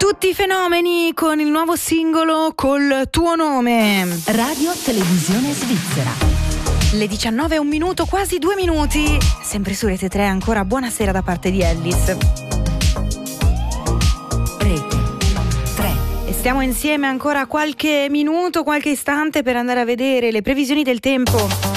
Tutti i fenomeni con il nuovo singolo Col tuo nome. Radio Televisione Svizzera. Le 19 un minuto, quasi 2 minuti. Sempre su Rete 3, ancora buonasera da parte di Ellis. Rete 3. E stiamo insieme ancora qualche minuto, qualche istante per andare a vedere le previsioni del tempo.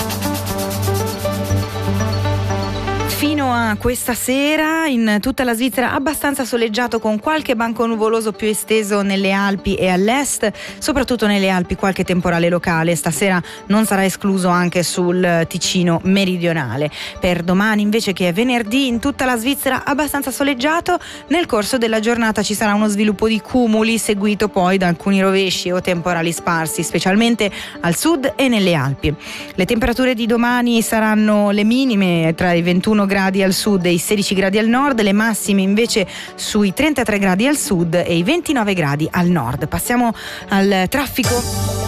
Fino a questa sera in tutta la Svizzera abbastanza soleggiato, con qualche banco nuvoloso più esteso nelle Alpi e all'est, soprattutto nelle Alpi qualche temporale locale. Stasera non sarà escluso anche sul Ticino meridionale. Per domani invece, che è venerdì, in tutta la Svizzera abbastanza soleggiato. Nel corso della giornata ci sarà uno sviluppo di cumuli, seguito poi da alcuni rovesci o temporali sparsi, specialmente al sud e nelle Alpi. Le temperature di domani saranno le minime tra i 21 gradi al sud e i 16 gradi al nord, le massime invece sui 33 gradi al sud e i 29 gradi al nord. Passiamo al traffico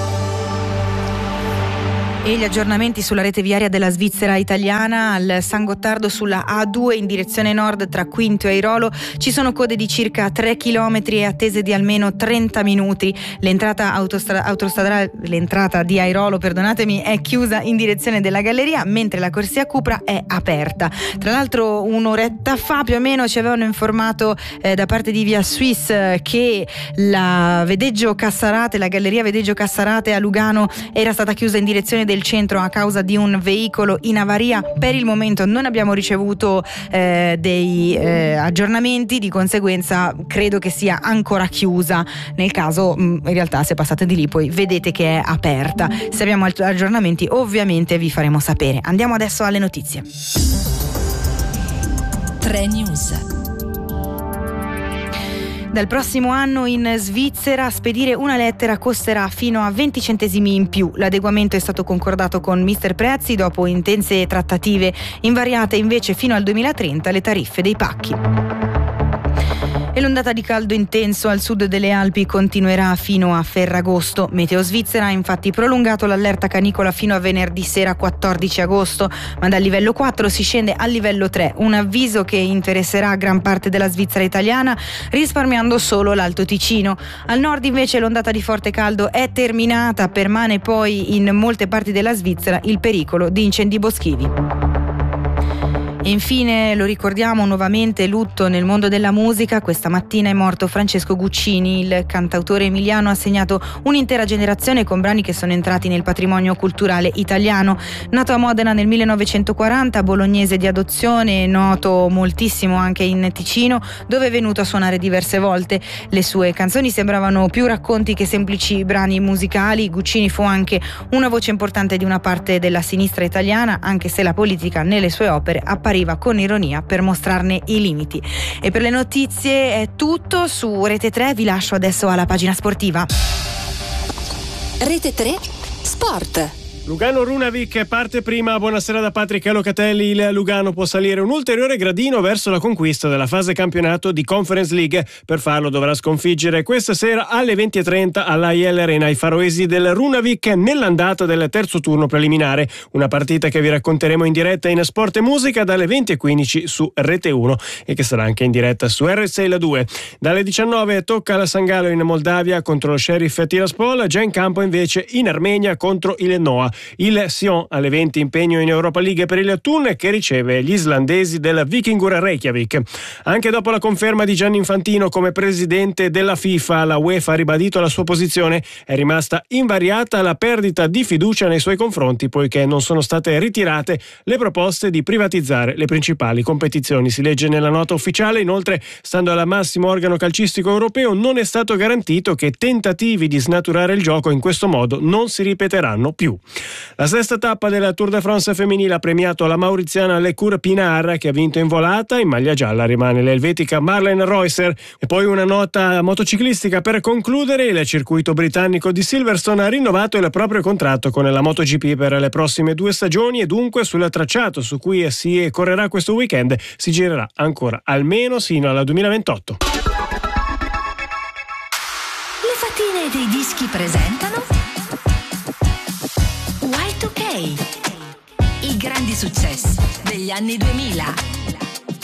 e gli aggiornamenti sulla rete viaria della Svizzera italiana. Al San Gottardo sulla A2 in direzione nord tra Quinto e Airolo ci sono code di circa 3 km e attese di almeno 30 minuti. L'entrata autostradale, l'entrata di Airolo, perdonatemi, è chiusa in direzione della galleria, mentre la corsia Cupra è aperta. Tra l'altro un'oretta fa più o meno ci avevano informato da parte di Via Suisse che la Vedeggio Cassarate, la galleria Vedeggio Cassarate a Lugano era stata chiusa in direzione del centro a causa di un veicolo in avaria. Per il momento non abbiamo ricevuto dei aggiornamenti, di conseguenza credo che sia ancora chiusa. Nel caso in realtà, se passate di lì poi vedete che è aperta. Se abbiamo aggiornamenti ovviamente vi faremo sapere. Andiamo adesso alle notizie. 3 News. Dal prossimo anno in Svizzera spedire una lettera costerà fino a 20 centesimi in più. L'adeguamento è stato concordato con Mister Prezzi dopo intense trattative. Invariate invece fino al 2030 le tariffe dei pacchi. E l'ondata di caldo intenso al sud delle Alpi continuerà fino a Ferragosto. Meteo Svizzera ha infatti prolungato l'allerta canicola fino a venerdì sera 14 agosto, ma dal livello 4 si scende al livello 3, un avviso che interesserà gran parte della Svizzera italiana, risparmiando solo l'Alto Ticino. Al nord invece l'ondata di forte caldo è terminata, permane poi in molte parti della Svizzera il pericolo di incendi boschivi. E infine lo ricordiamo nuovamente, lutto nel mondo della musica. Questa mattina è morto Francesco Guccini. Il cantautore emiliano ha segnato un'intera generazione con brani che sono entrati nel patrimonio culturale italiano. Nato a Modena nel 1940, bolognese di adozione, noto moltissimo anche in Ticino, dove è venuto a suonare diverse volte. Le sue canzoni sembravano più racconti che semplici brani musicali. Guccini fu anche una voce importante di una parte della sinistra italiana, anche se la politica nelle sue opere appariva con ironia per mostrarne i limiti. E per le notizie è tutto. Su Rete 3 vi lascio adesso alla pagina sportiva. Rete 3 Sport. Lugano-Runavik parte prima. Buonasera da Patrick Locatelli. Il Lugano può salire un ulteriore gradino verso la conquista della fase campionato di Conference League. Per farlo dovrà sconfiggere questa sera alle 20:30 all'AIL Arena i faroesi del Runavik nell'andata del terzo turno preliminare. Una partita che vi racconteremo in diretta in Sport e Musica dalle 20:15 su Rete 1 e che sarà anche in diretta su RSI La 2. Dalle 19 tocca alla San Gallo in Moldavia contro lo Sheriff Tiraspol, già in campo invece in Armenia contro il Noah. Il Sion alle 20 impegno in Europa League per il Thun, che riceve gli islandesi del Vikingur Reykjavik. Anche dopo la conferma di Gianni Infantino come presidente della FIFA, la UEFA ha ribadito la sua posizione. È rimasta invariata la perdita di fiducia nei suoi confronti, poiché non sono state ritirate le proposte di privatizzare le principali competizioni. Si legge nella nota ufficiale. Inoltre, stando al massimo organo calcistico europeo, non è stato garantito che tentativi di snaturare il gioco in questo modo non si ripeteranno più. La sesta tappa della Tour de France femminile ha premiato la mauriziana Lecour Pinar, che ha vinto in volata. In maglia gialla rimane l'elvetica Marlene Reusser. E poi una nota motociclistica per concludere. Il circuito britannico di Silverstone ha rinnovato il proprio contratto con la MotoGP per le prossime 2 stagioni e dunque sul tracciato su cui si correrà questo weekend si girerà ancora almeno sino al 2028. Le fatine dei dischi presentano Y2K, i grandi successi degli anni 2000.